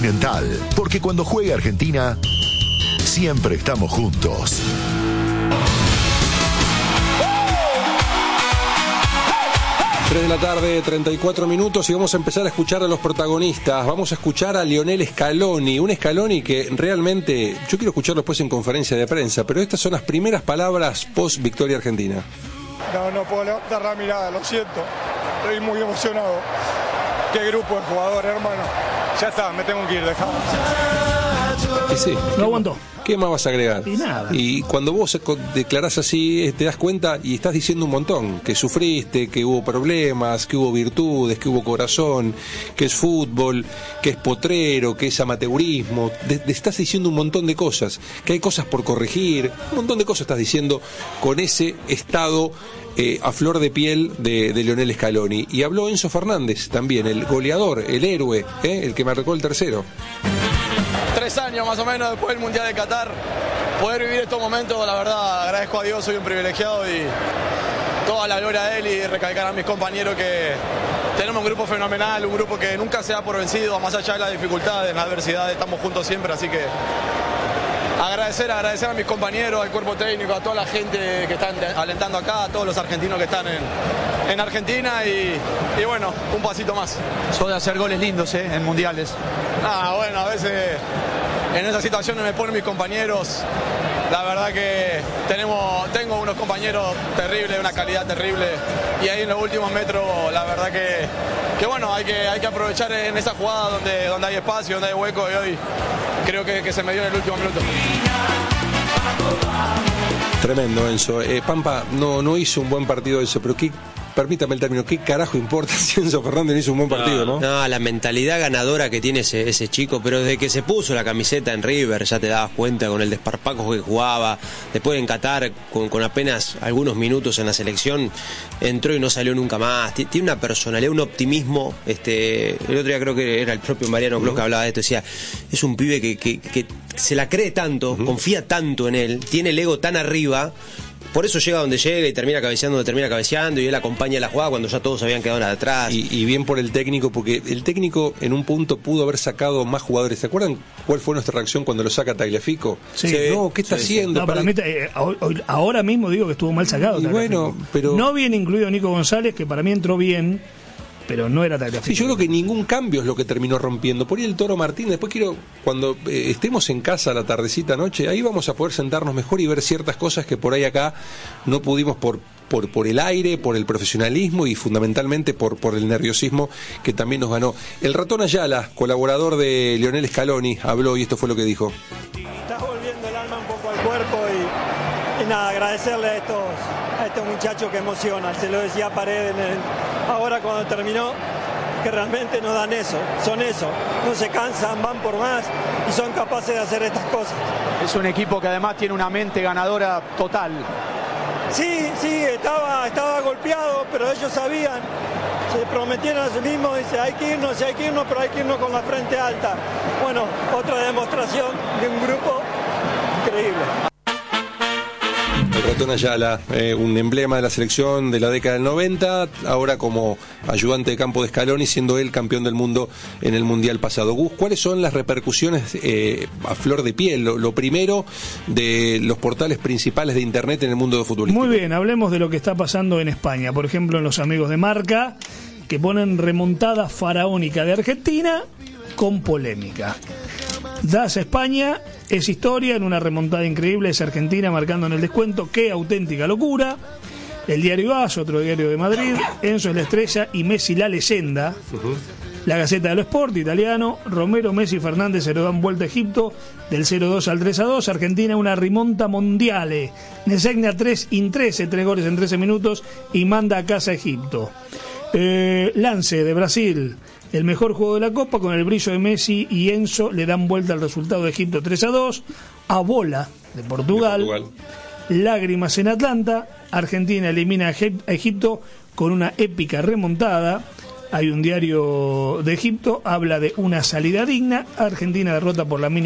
Continental, porque cuando juega Argentina, siempre estamos juntos. De la tarde, 34 minutos, y vamos a empezar a escuchar a los protagonistas. Vamos a escuchar a Lionel Scaloni, un Scaloni que realmente, yo quiero escucharlo después en conferencia de prensa, pero estas son las primeras palabras post victoria argentina. No puedo levantar la mirada, lo siento, estoy muy emocionado. Qué grupo de jugadores, hermano. Ya está, me tengo que ir, dejado. Sí, no aguantó. ¿Qué más vas a agregar? Y nada. Y cuando vos declarás así, te das cuenta y estás diciendo un montón, que sufriste, que hubo problemas, que hubo virtudes, que hubo corazón, que es fútbol, que es potrero, que es amateurismo. Estás diciendo un montón de cosas, que hay cosas por corregir, un montón de cosas estás diciendo con ese estado a flor de piel de Lionel Scaloni. Y habló Enzo Fernández también, el goleador, el héroe, el que marcó el tercero. 3 años más o menos después del Mundial de Qatar, poder vivir estos momentos, la verdad agradezco a Dios, soy un privilegiado y toda la gloria a él, y recalcar a mis compañeros que tenemos un grupo fenomenal, un grupo que nunca se da por vencido, más allá de las dificultades, las adversidades, estamos juntos siempre, así que agradecer a mis compañeros, al cuerpo técnico, a toda la gente que están alentando acá, a todos los argentinos que están en Argentina y bueno, un pasito más. Sos de hacer goles lindos, en mundiales. Bueno, a veces en esas situaciones me ponen mis compañeros. La verdad que tengo unos compañeros terribles, de una calidad terrible, y ahí en los últimos metros, la verdad que bueno, hay que aprovechar en esa jugada donde hay espacio, donde hay hueco, y hoy creo que se me dio en el último minuto. Tremendo, Enzo. Pampa no hizo un buen partido Enzo, pero permítame el término, ¿qué carajo importa si Enzo Fernández no hizo un buen partido, no? No, la mentalidad ganadora que tiene ese chico, pero desde que se puso la camiseta en River ya te dabas cuenta con el desparpajo que jugaba. Después en Qatar, con apenas algunos minutos en la selección, entró y no salió nunca más. Tiene una personalidad, un optimismo. El otro día creo que era el propio Mariano Clos que hablaba de esto, decía, es un pibe que se la cree tanto, confía tanto en él, tiene el ego tan arriba. Por eso llega donde llega y termina cabeceando, y él acompaña la jugada cuando ya todos habían quedado atrás. Y bien por el técnico, porque el técnico en un punto pudo haber sacado más jugadores. ¿Se acuerdan cuál fue nuestra reacción cuando lo saca Tagliafico? Sí. No, ¿qué está haciendo? No, para mí, ahora mismo digo que estuvo mal sacado. Y bueno, pero no bien incluido Nico González, que para mí entró bien, pero no era Tagliafico. Sí, yo creo que ningún cambio es lo que terminó rompiendo. Por ahí el Toro Martín, después cuando estemos en casa a la tardecita noche, ahí vamos a poder sentarnos mejor y ver ciertas cosas que por ahí acá no pudimos por el aire, por el profesionalismo y fundamentalmente por el nerviosismo que también nos ganó. El Ratón Ayala, colaborador de Lionel Scaloni, habló y esto fue lo que dijo. Está volviendo el alma un poco al cuerpo y nada, agradecerle a estos muchachos que emocionan. Se lo decía Paredes ahora cuando terminó, que realmente no dan eso, son eso, no se cansan, van por más y son capaces de hacer estas cosas. Es un equipo que además tiene una mente ganadora total. Sí, estaba golpeado, pero ellos sabían, se prometieron a sí mismos, dice, hay que irnos, pero hay que irnos con la frente alta. Bueno, otra demostración de un grupo increíble. El Ratón Ayala, un emblema de la selección de la década del 90, ahora como ayudante de campo de Scaloni, siendo él campeón del mundo en el Mundial pasado. Gus, ¿cuáles son las repercusiones a flor de piel? Lo primero de los portales principales de Internet en el mundo de futbolístico. Muy bien, hablemos de lo que está pasando en España. Por ejemplo, en los amigos de Marca, que ponen remontada faraónica de Argentina con polémica. Das España, es historia, en una remontada increíble, es Argentina marcando en el descuento, qué auténtica locura. El diario AS, otro diario de Madrid, Enzo es la estrella y Messi la leyenda. La Gazzetta dello Sport, italiano, Romero, Messi y Fernández se lo dan vuelta a Egipto, del 0-2 al 3-2, Argentina una rimonta mondiale, Nesegna 3-13, 3 goles en 13 minutos y manda a casa a Egipto. Lance de Brasil, el mejor juego de la Copa, con el brillo de Messi y Enzo le dan vuelta al resultado de Egipto 3-2. A bola de Portugal. Lágrimas en Atlanta, Argentina elimina a Egipto con una épica remontada. Hay un diario de Egipto, habla de una salida digna, Argentina derrota por la mínima.